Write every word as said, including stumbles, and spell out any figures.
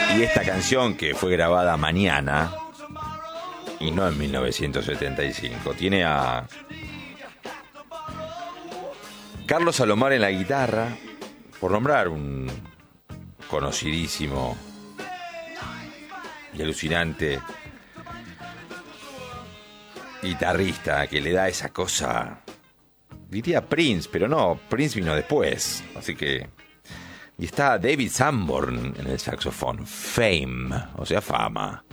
Y esta canción, que fue grabada mañana y no en mil novecientos setenta y cinco, tiene a Carlos Salomar en la guitarra, por nombrar un conocidísimo y alucinante guitarrista que le da esa cosa, diría Prince, pero no, Prince vino después, así que... Y está David Sanborn en el saxofón, Fame, o sea, fama.